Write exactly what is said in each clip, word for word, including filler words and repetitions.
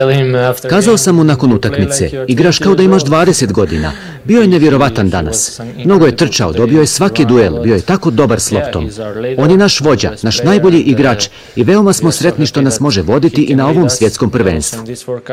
Kazao sam mu nakon utakmice, igraš kao da imaš dvadeset godina. Bio je nevjerovatan danas. Mnogo je trčao, dobio je svaki duel, bio je tako dobar s loptom. On je naš vođa, naš najbolji igrač i veoma smo sretni što nas može voditi i na ovom svjetskom prvenstvu.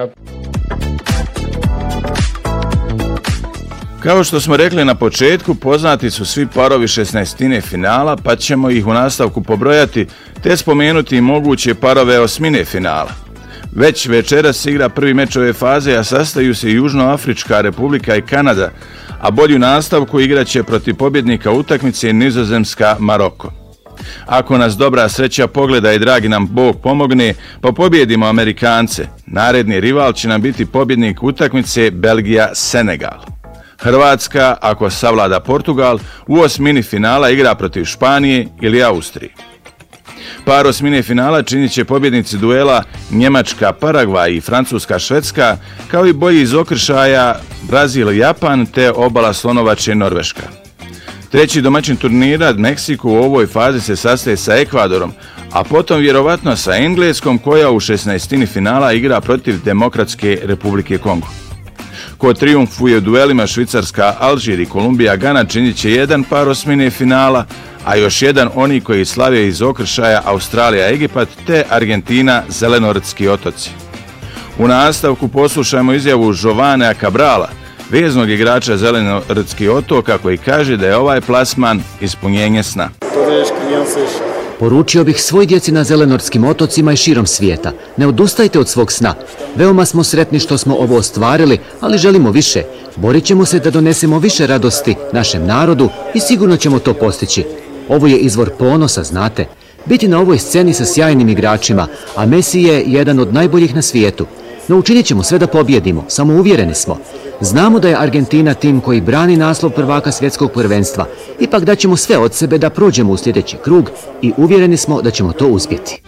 Kao što smo rekli na početku, poznati su svi parovi šesnaestine finala, pa ćemo ih u nastavku pobrojati te spomenuti i moguće parove osmine finala. Već večeras igra prvi meč ove faze, a sastaju se Južnoafrička republika i Kanada, a bolju nastavku igraće protiv pobjednika utakmice Nizozemska Maroko. Ako nas dobra sreća pogleda i dragi nam Bog pomogne, pa pobjedimo Amerikance, naredni rival će nam biti pobjednik utakmice Belgija-Senegal. Hrvatska, ako savlada Portugal, u osmini finala igra protiv Španije ili Austrije. Par osmine finala činit će pobjednici duela Njemačka-Paragvaj i Francuska-Švedska, kao i bolji iz okršaja Brazil-Japan te obala Slonovače Norveška. Treći domaćin turnira Meksiko u ovoj fazi se sastaje sa Ekvadorom, a potom vjerovatno sa Engleskom koja u šesnaestini finala igra protiv Demokratske republike Kongo. Ko trijumfuje u duelima Švicarska, Alžir i Kolumbija, Gana činit će jedan par osmine finala, a još jedan oni koji slave iz okršaja Australija, Egipat te Argentina, Zelenorodski otoci. U nastavku poslušajmo izjavu Jovanea Cabrala, veznog igrača Zelenorodskih otoka, koji kaže da je ovaj plasman ispunjenje sna. Poručio bih svoj djeci na Zelenorskim otocima i širom svijeta. Ne odustajte od svog sna. Veoma smo sretni što smo ovo ostvarili, ali želimo više. Borit ćemo se da donesemo više radosti našem narodu i sigurno ćemo to postići. Ovo je izvor ponosa, znate. Biti na ovoj sceni sa sjajnim igračima, a Messi je jedan od najboljih na svijetu. No učinit ćemo sve da pobjedimo, samo uvjereni smo. Znamo da je Argentina tim koji brani naslov prvaka svjetskog prvenstva. Ipak daćemo sve od sebe da prođemo u sljedeći krug i uvjereni smo da ćemo to uspjeti.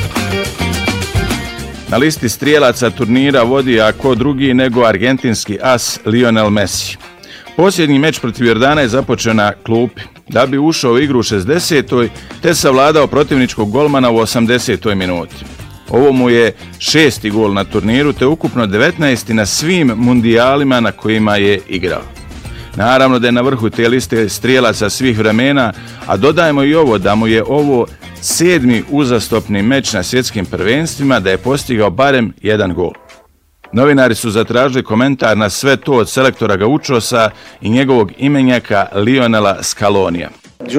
Na listi strijelaca turnira vodi a ko drugi nego argentinski as Lionel Messi. Posljednji meč protiv Jordana je započeo na klupi, da bi ušao u igru u šezdesetoj te savladao protivničkog golmana u osamdesetoj minuti. Ovo mu je šesti gol na turniru te ukupno devetnaesti na svim mundijalima na kojima je igrao. Naravno da je na vrhu te liste strijelaca svih vremena, a dodajemo i ovo da mu je ovo sedmi uzastopni meč na svjetskim prvenstvima, da je postigao barem jedan gol. Novinari su zatražili komentar na sve to od selektora Gauchosa i njegovog imenjaka Lionela Scalonija.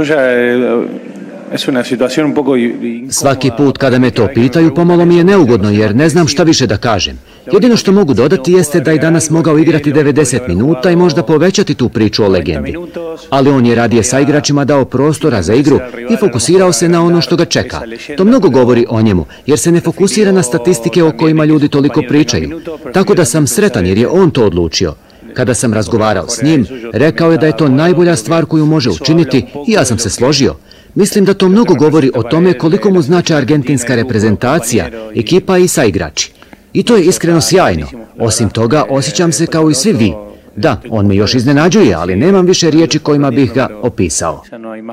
Svaki put kada me to pitaju, pomalo mi je neugodno jer ne znam šta više da kažem. Jedino što mogu dodati jeste da je danas mogao igrati devedeset minuta i možda povećati tu priču o legendi. Ali on je radije sa igračima dao prostora za igru i fokusirao se na ono što ga čeka. To mnogo govori o njemu, jer se ne fokusira na statistike o kojima ljudi toliko pričaju. Tako da sam sretan jer je on to odlučio. Kada sam razgovarao s njim, rekao je da je to najbolja stvar koju može učiniti i ja sam se složio. Mislim da to mnogo govori o tome koliko mu znači argentinska reprezentacija, ekipa i saigrači. I to je iskreno sjajno. Osim toga, osjećam se kao i svi vi. Da, on me još iznenađuje, ali nemam više riječi kojima bih ga opisao.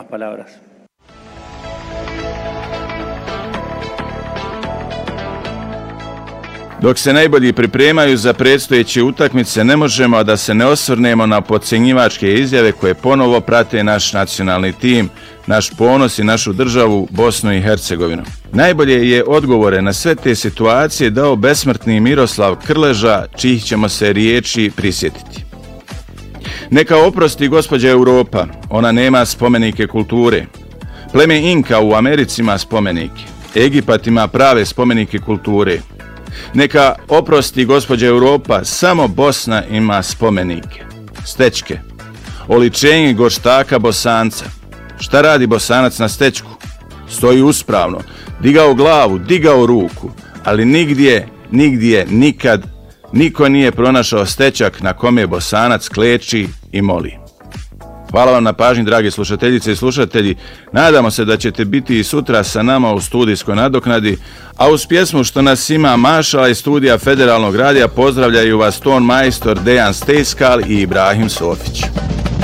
Dok se najbolji pripremaju za predstojeće utakmice, ne možemo da se ne osvrnemo na podcjenjivačke izjave koje ponovo prate naš nacionalni tim, naš ponos i našu državu Bosnu i Hercegovinu. Najbolje je odgovore na sve te situacije dao besmrtni Miroslav Krleža, čijih ćemo se riječi prisjetiti. Neka oprosti gospođa Europa, ona nema spomenike kulture. Pleme Inka u Americi ima spomenike. Egipat ima prave spomenike kulture. Neka oprosti gospođa Europa, samo Bosna ima spomenike. Stečke. Oličenje gorštaka Bosanca. Šta radi Bosanac na stečku? Stoji uspravno, digao glavu, digao ruku, ali nigdje, nigdje, nikad, niko nije pronašao stečak na kome Bosanac kleči i moli. Hvala vam na pažnji, dragi slušateljice i slušatelji. Nadamo se da ćete biti i sutra sa nama u studijskoj nadoknadi, a uz pjesmu Što nas ima mašala iz studija Federalnog radija pozdravljaju vas ton majstor Dejan Stejskal i Ibrahim Sofić.